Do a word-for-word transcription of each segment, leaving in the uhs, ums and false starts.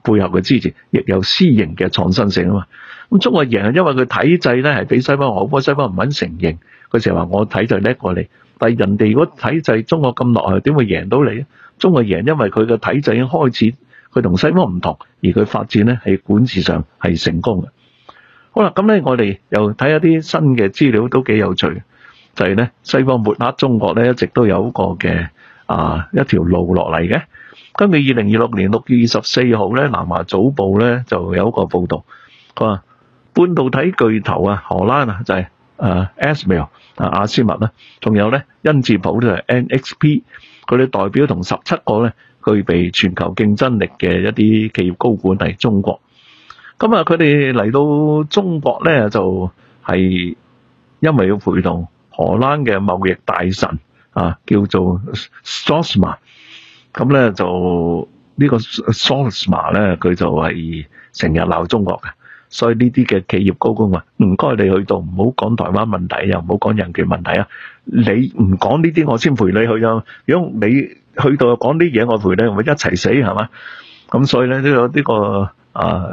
配合嘅支持，亦有私營嘅創新性啊嘛。咁中國贏係因為佢體制咧係比西方好，不過西方唔肯承認，佢成日話我體制叻過你，但係人哋如果體制中國咁落後，點會贏到你咧？中國贏因為佢嘅體制已經開始，佢同西方唔同，而佢發展咧喺管治上係成功嘅。好啦，咁咧我哋又睇一啲新嘅資料都幾有趣，就係咧西方抹黑中國咧一直都有一個嘅啊一條路落嚟嘅。根據二零二六年六月二十四號咧，南華早報咧就有一個報導，佢話半導體巨頭啊，荷蘭啊就係誒 ASML 啊阿斯麥啦，仲有咧恩智浦就係 N X P， 佢哋代表同十七個咧具備全球競爭力嘅一啲企業高管嚟中國。咁啊，佢哋嚟到中國咧就係因為要陪同荷蘭嘅貿易大臣啊，叫做 Stosma。咁咧就呢個 Stosma 咧，佢就係成日鬧中國嘅，所以呢啲嘅企業高管話：唔該你去到唔好講台灣問題，又唔好講人權問題啊！你唔講呢啲，我先陪你去啊！如果你去到講啲嘢，我陪你，我一齊死係嘛？咁所以咧呢個呢個啊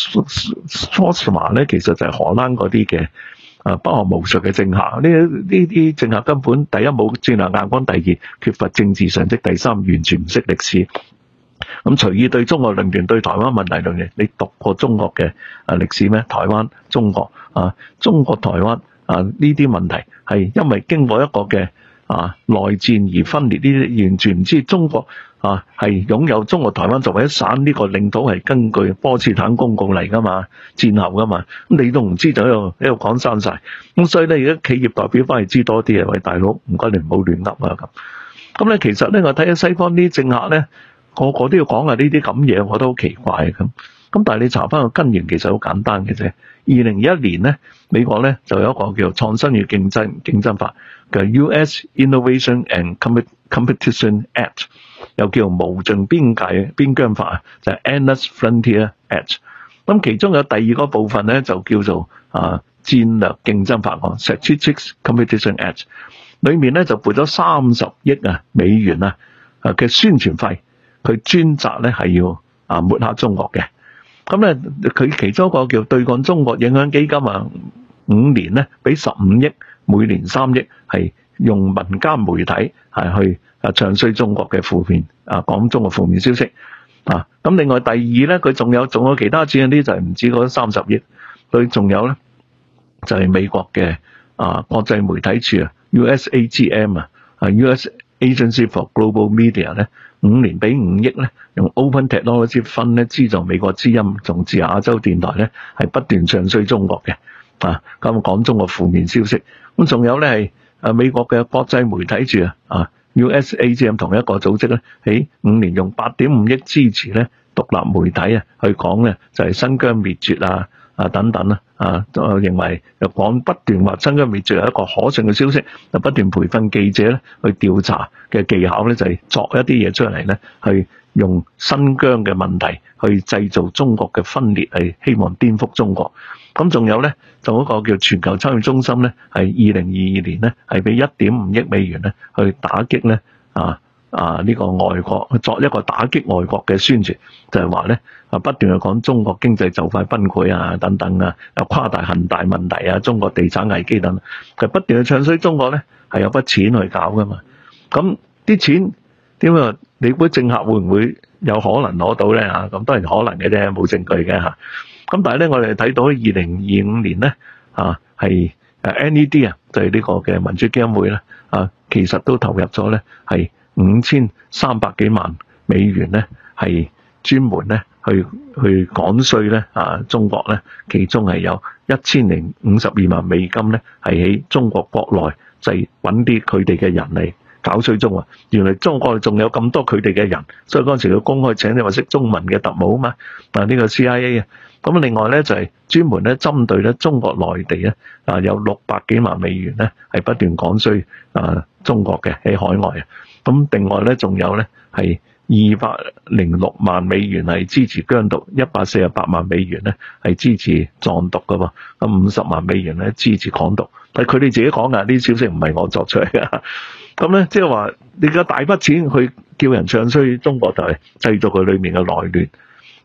Stosma 咧，其實就係荷蘭嗰啲嘅啊不學無術嘅政客。呢呢啲政客根本第一冇戰略眼光，第二缺乏政治常識，第三完全唔識歷史。咁隨意對中國論斷，對台灣問題論斷，你讀過中國嘅啊歷史咩？台灣、中國啊，中國台灣啊呢啲問題係因為經過一個嘅啊內戰而分裂，呢啲完全唔知中國啊係擁有中國台灣作為一省，呢個領土係根據波茨坦公告嚟噶嘛，戰後噶嘛，咁你都唔知就喺度喺度講生晒。咁所以咧而家企業代表翻嚟知多啲啊，喂大佬唔該你唔好亂噏啊咁。咁咧其實咧我睇下西方啲政客咧，個個都要講啊呢啲咁嘢，我覺得好奇怪咁。咁但係你查翻個根源，其實好簡單嘅啫。二零二一年咧，美國咧就有一個叫創新與競爭競爭法嘅 U S Innovation and Competition Act， 又叫無盡邊界邊疆法，就係 Endless Frontier Act。咁其中有第二個部分咧，就叫做啊戰略競爭法案 Strategic Competition Act， 裡面咧就撥咗三十億啊美元啊啊嘅宣傳費。佢專責咧係要啊抹黑中國嘅，咁咧佢其中一個叫對抗中國影響基金啊，五年咧俾十五億，每年三億，係用民間媒體係去啊唱衰中國嘅負面啊講中國負面消息啊。咁另外第二咧，佢仲有仲有其他錢嗰啲就係唔止嗰三十億，佢仲有咧就係、是、美國嘅啊國際媒體處啊 U S A G M 啊啊 U S Agency for Global Media 咧。五年俾五億咧，用 Open Technology Fund 咧資助美國之音同至亞洲電台咧係不斷唱衰中國嘅啊，咁講中國負面消息。咁仲有咧係啊美國嘅國際媒體處啊啊 U S A G M 同一個組織咧，喺五年用八點五億支持咧獨立媒體啊去講咧就係新疆滅絕啊啊等等啦啊，就認為又講不斷話新疆滅絕係一個可信嘅消息，就不斷培訓記者咧去調查嘅技巧咧就係作一啲嘢出嚟咧，去用新疆嘅問題去製造中國嘅分裂，係希望顛覆中國。咁仲有咧，就嗰個叫全球參與中心咧，係二零二二年咧係俾一點五億美元咧去打擊咧啊。啊！呢、這個外國作一個打擊外國嘅宣傳，就係話咧啊，不斷去講中國經濟就快崩潰啊，等等啊，又誇大恒大問題啊，中國地產危機等等，佢不斷去唱衰中國咧，係有筆錢去搞噶嘛。咁啲錢點解你估政客會唔會有可能攞到咧？嚇，咁當然可能嘅啫，冇證據嘅嚇。咁但係咧，我哋睇到二零二五年咧啊，係誒 N E D 啊，就係呢個嘅民主基金會咧啊，其實都投入咗咧係五千三百幾萬美元咧，係專門咧去去趕衰咧啊！中國咧，其中係有一千零五十二萬美金咧，係喺中國國內就係揾啲佢哋嘅人嚟搞衰中國。原來中國仲有咁多佢哋嘅人，所以嗰陣時佢公開請你話識中文嘅特務啊嘛。嗱呢個 C I A 啊，咁另外咧就係專門咧針對咧中國內地咧啊有六百幾萬美元咧係不斷趕衰啊中國嘅喺海外啊。咁另外咧，仲有咧係二百零六萬美元係支持疆獨，一百四十八萬美元咧係支持藏獨噶喎，咁五十萬美元咧支持港獨。但係佢哋自己講噶，呢啲消息唔係我作出嚟噶。咁咧，即係話你嘅大筆錢去叫人唱衰中國，就係製造佢裏面嘅內亂。